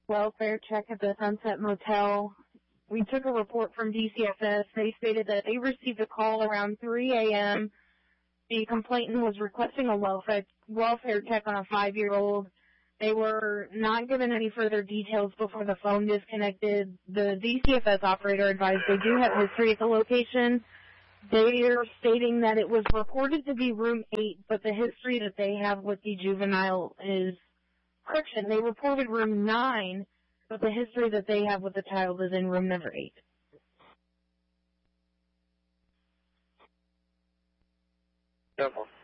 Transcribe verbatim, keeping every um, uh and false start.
welfare check at the Sunset Motel. We took a report from D C F S. They stated that they received a call around three a m The complainant was requesting a welfare, welfare check on a five-year-old. They were not given any further details before the phone disconnected. The D C F S operator advised they do have history at the location. They are stating that it was reported to be room eight, but the history that they have with the juvenile is correction. They reported room nine, but the history that they have with the child is in room number eight. Simple.